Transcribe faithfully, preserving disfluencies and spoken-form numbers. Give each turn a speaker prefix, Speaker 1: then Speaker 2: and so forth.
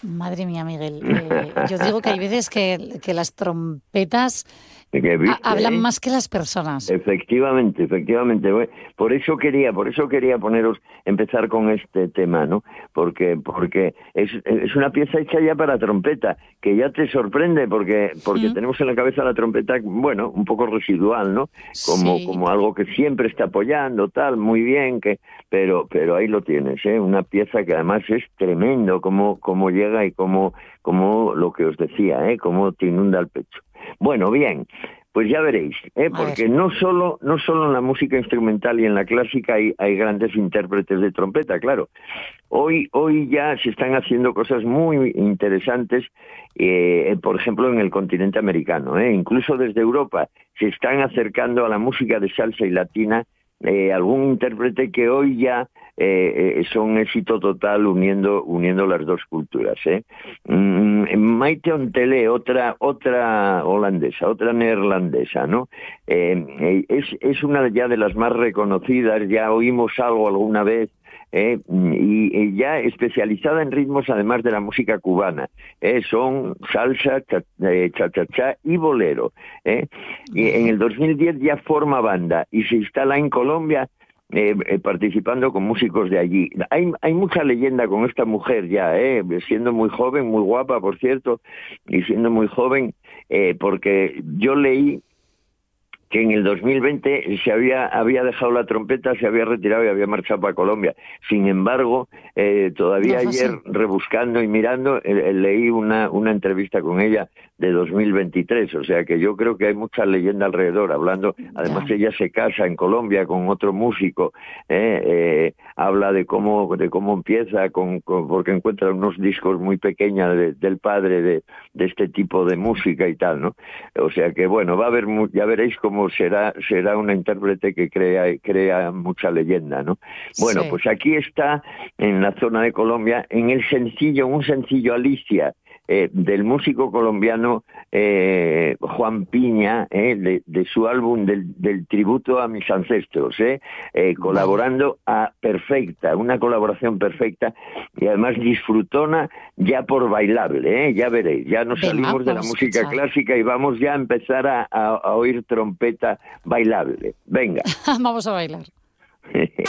Speaker 1: Madre mía, Miguel. Eh, yo digo que hay veces que, que las trompetas
Speaker 2: ¿Qué viste,
Speaker 1: ha- hablan
Speaker 2: eh?
Speaker 1: más que las personas.
Speaker 2: Efectivamente, efectivamente. Bueno, por eso quería, por eso quería poneros, empezar con este tema, ¿no? Porque, porque es, es una pieza hecha ya para trompeta, que ya te sorprende, porque, porque
Speaker 1: Mm,
Speaker 2: tenemos en la cabeza la trompeta, bueno, un poco residual, ¿no? Como,
Speaker 1: sí.
Speaker 2: como algo que siempre está apoyando, tal, muy bien, que, pero, pero ahí lo tienes, ¿eh? Una pieza que además es tremendo, cómo, cómo llega y cómo, cómo lo que os decía, ¿eh? Cómo te inunda el pecho. Bueno, bien, pues ya veréis, ¿eh?
Speaker 1: A ver.
Speaker 2: Porque no solo, no solo en la música instrumental y en la clásica hay, hay grandes intérpretes de trompeta, claro. Hoy, hoy ya se están haciendo cosas muy interesantes, eh, por ejemplo, en el continente americano, ¿eh? Incluso desde Europa se están acercando a la música de salsa y latina eh, algún intérprete que hoy ya eh, eh, son éxito total uniendo uniendo las dos culturas, ¿eh? Mm, Maite Ontele, otra otra holandesa, otra neerlandesa, ¿no? Eh, eh, es es una ya de las más reconocidas, ya oímos algo alguna vez. Eh, y, y ya especializada en ritmos además de la música cubana, eh, son salsa, cha, eh, cha-cha-cha y bolero. Eh. Y en
Speaker 1: Vale.
Speaker 2: el dos mil diez ya forma banda y se instala en Colombia eh, eh, participando con músicos de allí. Hay, hay mucha leyenda con esta mujer ya, eh, siendo muy joven, muy guapa, por cierto, y siendo muy joven, eh, porque yo leí que en el dos mil veinte se había había dejado la trompeta, se había retirado y había marchado para Colombia. Sin embargo, eh,
Speaker 1: No
Speaker 2: todavía
Speaker 1: fue
Speaker 2: ayer,
Speaker 1: así.
Speaker 2: rebuscando y mirando, eh, eh, leí una, una entrevista con ella de dos mil veintitrés, o sea que yo creo que hay mucha leyenda alrededor, hablando, además
Speaker 1: Ya.
Speaker 2: ella se casa en Colombia con otro músico, eh, eh, habla de cómo de cómo empieza, con, con, porque encuentra unos discos muy pequeños de, del padre de, de este tipo de música y tal, ¿no? O sea que bueno, va a haber, ya veréis cómo será será una intérprete que crea crea mucha leyenda, ¿no? Bueno,
Speaker 1: Sí.
Speaker 2: pues aquí está en la zona de Colombia, en el sencillo, un sencillo Alicia, eh, del músico colombiano eh, Juan Piña, eh, de, de su álbum del, del tributo a mis ancestros, eh, eh,
Speaker 1: Vale.
Speaker 2: colaborando a perfecta, una colaboración perfecta y además disfrutona ya por bailable, eh, ya veréis, ya nos
Speaker 1: Venga,
Speaker 2: salimos de la
Speaker 1: vamos a
Speaker 2: música
Speaker 1: escuchar.
Speaker 2: clásica y vamos ya a empezar a, a, a oír trompeta bailable. Venga.
Speaker 1: Vamos a bailar.